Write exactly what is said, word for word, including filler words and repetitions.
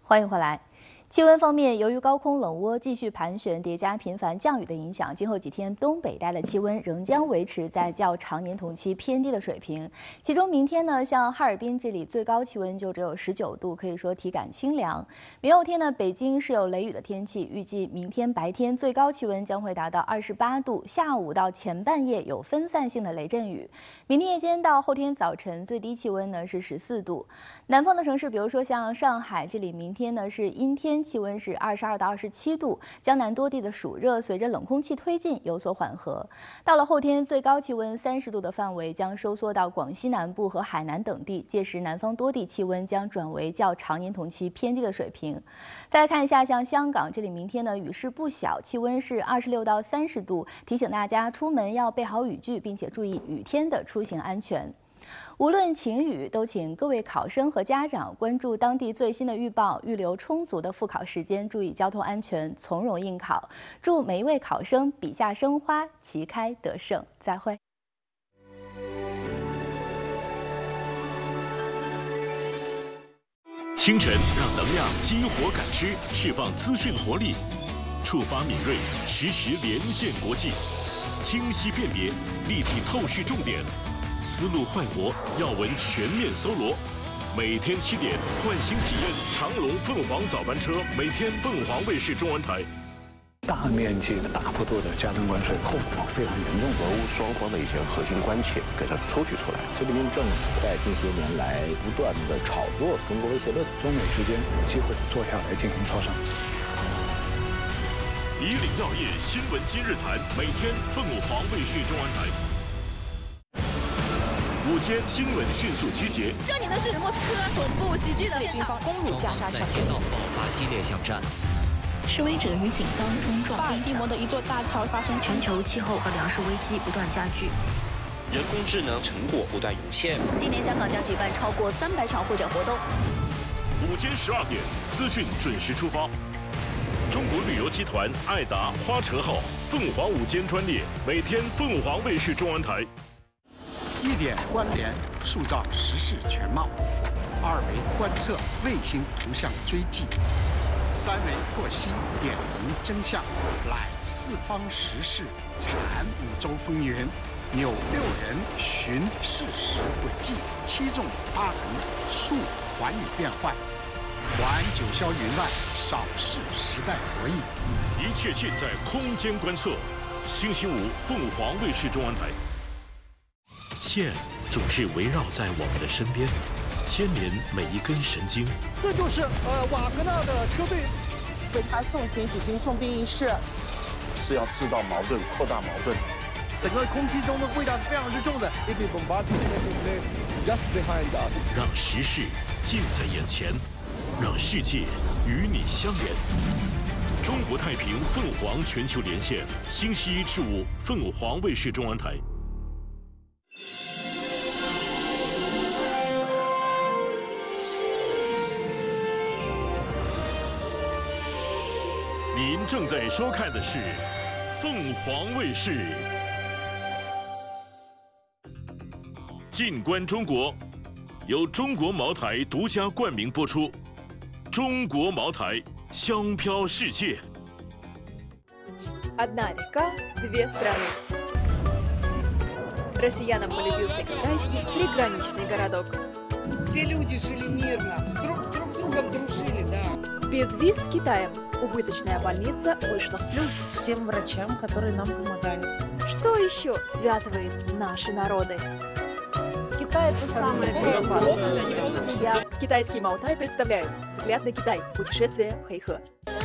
欢迎回来。气温方面，由于高空冷涡继续盘旋，叠加频繁降雨的影响，今后几天东北带的气温仍将维持在较常年同期偏低的水平。其中明天呢，像哈尔滨这里最高气温就只有十九度，可以说体感清凉。明后天呢，北京是有雷雨的天气，预计明天白天最高气温将会达到二十八度，下午到前半夜有分散性的雷阵雨。明天夜间到后天早晨最低气温呢是十四度。南方的城市，比如说像上海这里，明天呢是阴天。气温是二十二到二十七度，江南多地的暑热随着冷空气推进有所缓和。到了后天，最高气温三十度的范围将收缩到广西南部和海南等地，届时南方多地气温将转为较常年同期偏低的水平。再来看一下，像香港这里，明天呢雨势不小，气温是二十六到三十度，提醒大家出门要备好雨具，并且注意雨天的出行安全。无论晴雨，都请各位考生和家长关注当地最新的预报，预留充足的复考时间，注意交通安全，从容应考。祝每一位考生笔下生花，旗开得胜。再会。 清晨让能量激活感知，释放资讯活力，触发敏锐，实时连线国际，清晰辨别，立体透视重点。思路焕活，要闻全面搜罗。每天七点，唤醒体验长龙凤凰早班车，每天凤凰卫视中文台。 大面积的、大幅度的加征关税，后果非常严重。 俄乌双方的一些核心关切给它抽取出来。 习近平政府在近些年来不断的炒作中国威胁论， 中美之间有机会坐下来进行磋商。 以岭药业新闻今日谈，每天凤凰卫视中文台。午间新闻迅速集结。 这里呢是莫斯科总部袭击的军方攻入加沙城， 在街道爆发激烈巷战。 示威者与警方冲撞。 巴尔的摩的一座大桥发生。 全球气候和粮食危机不断加剧。 人工智能成果不断涌现。 今年香港将举办超过三百场会展活动。 午间十二点，资讯准时出发。中国旅游集团爱达花车号凤凰午间专列，每天凤凰卫视中文台。 一点关联，塑造时事全貌；二维观测，卫星图像追迹；三维获悉，点明真相；揽四方时事，产五洲风云；纽六人，寻事实轨迹；七纵八横，述寰宇变幻；环九霄云外，扫视时代博弈。 一切尽在空间观测。星期五，凤凰卫视中文台。线总是围绕在我们的身边，牵连每一根神经。 这就是呃瓦格纳的车队为他送行举行送殡仪式， 是要制造矛盾，扩大矛盾。 整个空气中的味道是非常之重的。 让时事近在眼前，让世界与你相连。中国太平凤凰全球连线，星期一至五，凤凰卫视中文台。您正在收看的是凤凰卫视。静观中国，由中国茅台独家冠名播出。中国茅台，香飘世界。 Одна река, две страны. Россиянам полюбился китайский приграничный городок. Все люди жили мирно, друг с друг другом дружили, да. Без виз с Китаем убыточная больница вышла в плюс. Всем врачам, которые нам помогают. Что еще связывает наши народы? Китай — это самое безопасное. Китайский Маутай представляют «Взгляд на Китай. Путешествие в Хэйхэ».